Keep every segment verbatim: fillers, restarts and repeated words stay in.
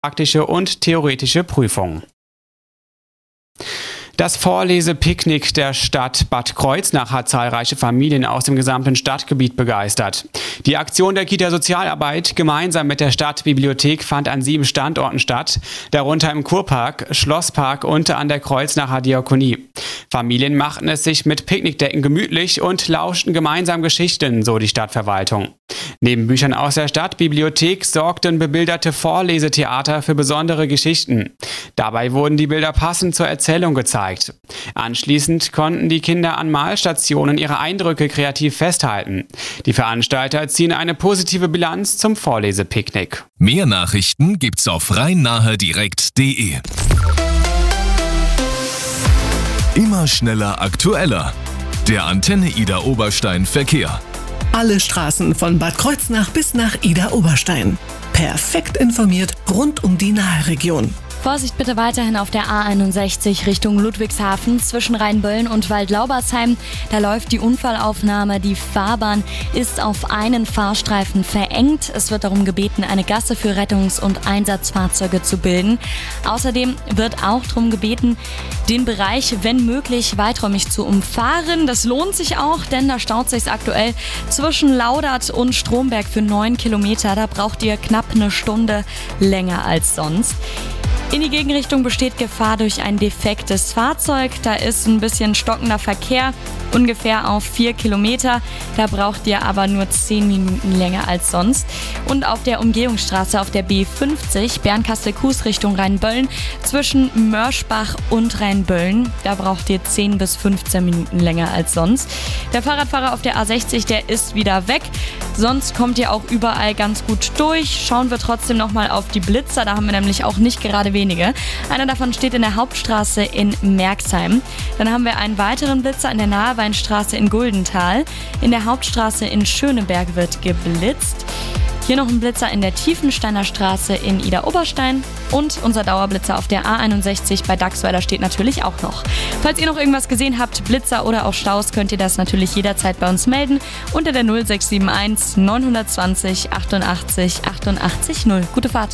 praktische und theoretische Prüfungen. Das Vorlesepicknick der Stadt Bad Kreuznach hat zahlreiche Familien aus dem gesamten Stadtgebiet begeistert. Die Aktion der Kita Sozialarbeit gemeinsam mit der Stadtbibliothek fand an sieben Standorten statt, darunter im Kurpark, Schlosspark und an der Kreuznacher Diakonie. Familien machten es sich mit Picknickdecken gemütlich und lauschten gemeinsam Geschichten, so die Stadtverwaltung. Neben Büchern aus der Stadtbibliothek sorgten bebilderte Vorlesetheater für besondere Geschichten. Dabei wurden die Bilder passend zur Erzählung gezeigt. Anschließend konnten die Kinder an Malstationen ihre Eindrücke kreativ festhalten. Die Veranstalter ziehen eine positive Bilanz zum Vorlesepicknick. Mehr Nachrichten gibt's auf rhein-nahe-direkt punkt de. Immer schneller, aktueller. Der Antenne Ida Oberstein Verkehr. Alle Straßen von Bad Kreuznach bis nach Ida Oberstein. Perfekt informiert rund um die Naheregion. Vorsicht bitte weiterhin auf der A einundsechzig Richtung Ludwigshafen zwischen Rheinböllen und Waldlaubersheim. Da läuft die Unfallaufnahme. Die Fahrbahn ist auf einen Fahrstreifen verengt. Es wird darum gebeten, eine Gasse für Rettungs- und Einsatzfahrzeuge zu bilden. Außerdem wird auch darum gebeten, den Bereich, wenn möglich, weiträumig zu umfahren. Das lohnt sich auch, denn da staut sich aktuell zwischen Laudert und Stromberg für neun Kilometer. Da braucht ihr knapp eine Stunde länger als sonst. In die Gegenrichtung besteht Gefahr durch ein defektes Fahrzeug. Da ist ein bisschen stockender Verkehr, ungefähr auf vier Kilometer. Da braucht ihr aber nur zehn Minuten länger als sonst. Und auf der Umgehungsstraße auf der B fünfzig, Bernkastel-Kues Richtung Rheinböllen, zwischen Mörschbach und Rheinböllen, da braucht ihr zehn bis fünfzehn Minuten länger als sonst. Der Fahrradfahrer auf der A sechzig, der ist wieder weg. Sonst kommt ihr auch überall ganz gut durch. Schauen wir trotzdem nochmal auf die Blitzer, da haben wir nämlich auch nicht gerade wenige. Einer davon steht in der Hauptstraße in Merxheim. Dann haben wir einen weiteren Blitzer in der Naheweinstraße in Guldenthal. In der Hauptstraße in Schöneberg wird geblitzt. Hier noch ein Blitzer in der Tiefensteiner Straße in Ida Oberstein und unser Dauerblitzer auf der A einundsechzig bei Dachsweiler steht natürlich auch noch. Falls ihr noch irgendwas gesehen habt, Blitzer oder auch Staus, könnt ihr das natürlich jederzeit bei uns melden unter der null sechs sieben eins neun zwei null achtundachtzig achtundachtzig null. Gute Fahrt!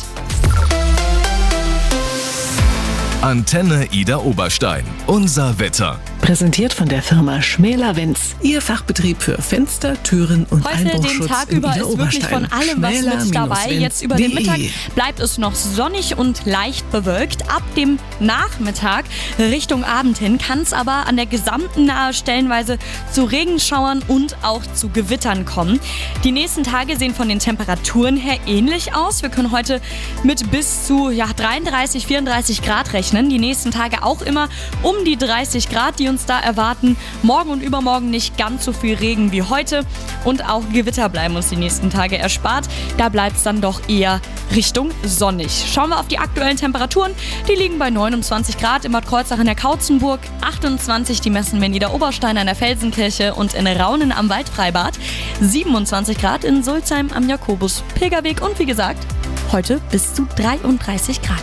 Antenne Ida Oberstein. Unser Wetter. Präsentiert von der Firma Schmäler-Wenz. Ihr Fachbetrieb für Fenster, Türen und Heute Einbruchschutz den Tag in über Ida ist wirklich von allem was mit dabei. Jetzt über den Mittag bleibt es noch sonnig und leicht bewölkt. Ab dem Nachmittag Richtung Abend hin kann es aber an der gesamten Nahe stellenweise zu Regenschauern und auch zu Gewittern kommen. Die nächsten Tage sehen von den Temperaturen her ähnlich aus. Wir können heute mit bis zu ja, dreiunddreißig, vierunddreißig Grad rechnen. Die nächsten Tage auch immer um die dreißig Grad, die uns da erwarten. Morgen und übermorgen nicht ganz so viel Regen wie heute und auch Gewitter bleiben uns die nächsten Tage erspart. Da bleibt es dann doch eher Richtung sonnig. Schauen wir auf die aktuellen Temperaturen. Die liegen bei neunundzwanzig Grad in Bad Kreuznach in der Kautzenburg, achtundzwanzig die messen wir in Niederoberstein an der Felsenkirche und in Raunen am Waldfreibad, siebenundzwanzig Grad in Sulzheim am Jakobus-Pilgerweg und wie gesagt, heute bis zu dreiunddreißig Grad.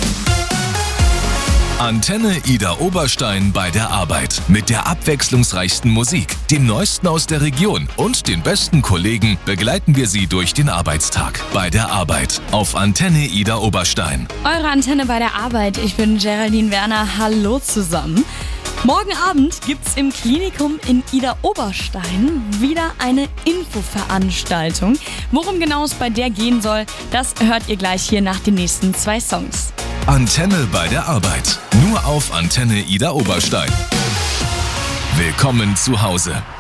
Antenne Ida Oberstein bei der Arbeit. Mit der abwechslungsreichsten Musik, dem Neuesten aus der Region und den besten Kollegen begleiten wir Sie durch den Arbeitstag. Bei der Arbeit auf Antenne Ida Oberstein. Eure Antenne bei der Arbeit. Ich bin Geraldine Werner. Hallo zusammen. Morgen Abend gibt's im Klinikum in Ida Oberstein wieder eine Infoveranstaltung. Worum genau es bei der gehen soll, das hört ihr gleich hier nach den nächsten zwei Songs. Antenne bei der Arbeit. Nur auf Antenne Ida Oberstein. Willkommen zu Hause.